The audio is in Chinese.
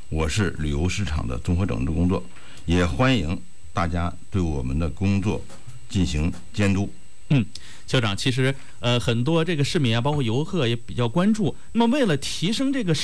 我是旅游市场的综合整治工作，也欢迎大家对我们的工作进行监督。 校长，其实很多这个市民啊，包括游客也比较关注。那么为了提升这个